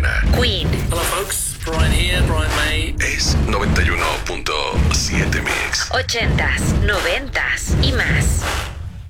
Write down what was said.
buena. Queen. Hello, folks. Brian here, Brian May. Es 91.7 Mix. 80s, 90s y más.